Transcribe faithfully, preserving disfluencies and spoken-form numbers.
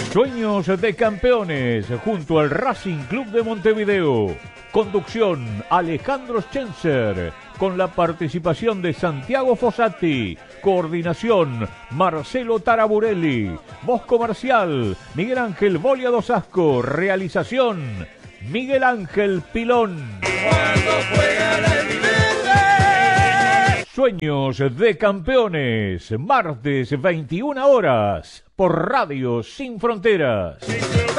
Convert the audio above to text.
Sueños de Campeones, junto al Racing Club de Montevideo. Conducción, Alejandro Schenzer, con la participación de Santiago Fossati. Coordinación, Marcelo Taraburelli. Voz comercial, Miguel Ángel Bolia Dosasco. Realización, Miguel Ángel Pilón. Cuando juega la Evidente. Sueños de Campeones, martes veintiuna horas, por Radio Sin Fronteras.